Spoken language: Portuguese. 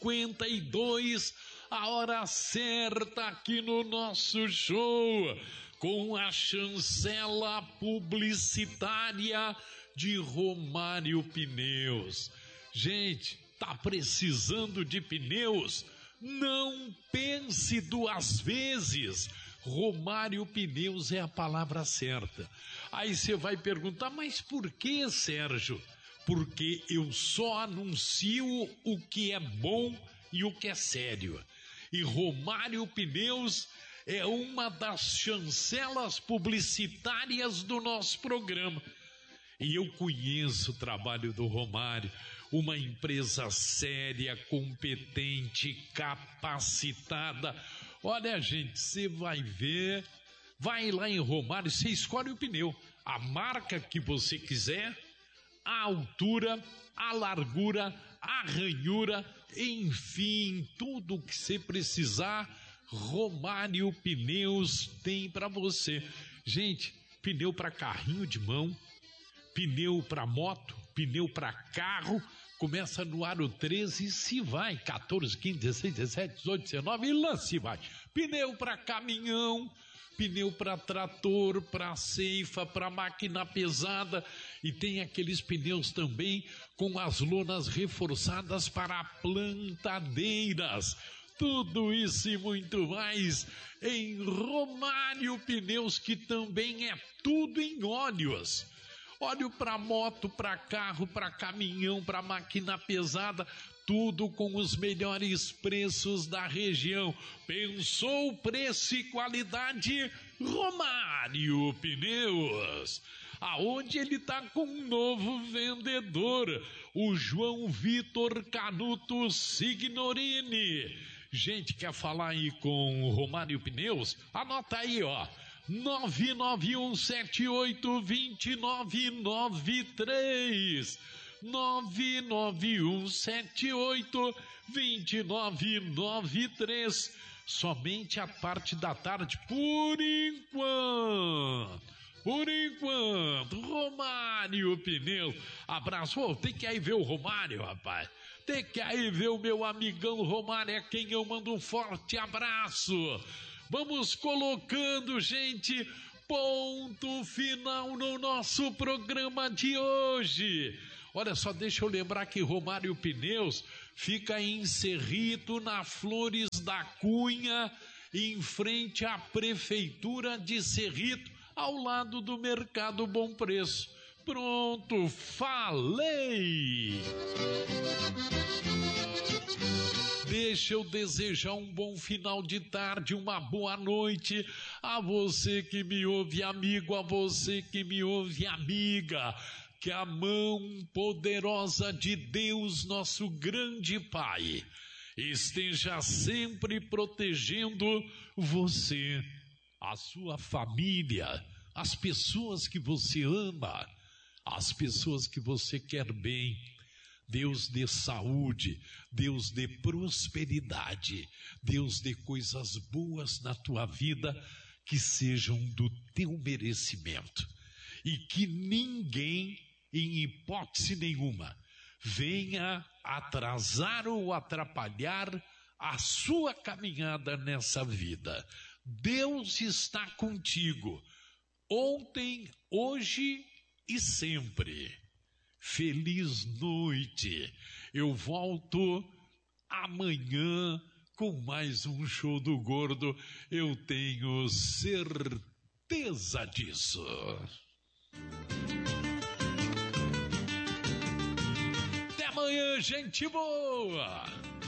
52, a hora certa aqui no nosso show, com a chancela publicitária de Romário Pneus. Gente, tá precisando de pneus? Não pense duas vezes. Romário Pneus é a palavra certa. Aí você vai perguntar, mas por que, Sérgio? Porque eu só anuncio o que é bom e o que é sério. E Romário Pneus é uma das chancelas publicitárias do nosso programa. E eu conheço o trabalho do Romário, uma empresa séria, competente, capacitada. Olha, gente, você vai ver, vai lá em Romário, você escolhe o pneu, a marca que você quiser, a altura, a largura, a ranhura, enfim, tudo que você precisar, Romário Pneus tem para você. Gente, pneu para carrinho de mão, pneu para moto, pneu para carro, começa no aro 13 e se vai, 14, 15, 16, 17, 18, 19 e lá se vai. Pneu para caminhão, pneu para trator, para ceifa, para máquina pesada, e tem aqueles pneus também com as lonas reforçadas para plantadeiras. Tudo isso e muito mais em Romário Pneus, que também é tudo em óleos. Óleo para moto, para carro, para caminhão, para máquina pesada, tudo com os melhores preços da região. Pensou preço e qualidade? Romário Pneus. Aonde ele está com um novo vendedor, o João Vitor Canuto Signorini. Gente, quer falar aí com o Romário Pneus? Anota aí, ó. 991782993 991782993. Somente a parte da tarde, por enquanto, Romário Pneus. Abraço. Oh, tem que ir aí ver o Romário, rapaz. Tem que ir ver o meu amigão Romário, é quem eu mando um forte abraço. Vamos colocando, gente, ponto final no nosso programa de hoje. Olha só, deixa eu lembrar que Romário Pneus fica em Cerrito, na Flores da Cunha, em frente à Prefeitura de Cerrito, ao lado do Mercado Bom Preço. Pronto, falei! Deixa eu desejar um bom final de tarde, uma boa noite a você que me ouve, amigo, a você que me ouve, amiga. Que a mão poderosa de Deus, nosso grande Pai, esteja sempre protegendo você, a sua família, as pessoas que você ama, as pessoas que você quer bem. Deus dê saúde, Deus dê prosperidade, Deus dê coisas boas na tua vida que sejam do teu merecimento. E que ninguém, em hipótese nenhuma, venha atrasar ou atrapalhar a sua caminhada nessa vida. Deus está contigo, ontem, hoje e sempre. Feliz noite. Eu volto amanhã com mais um show do Gordo. Eu tenho certeza disso. Até amanhã, gente boa!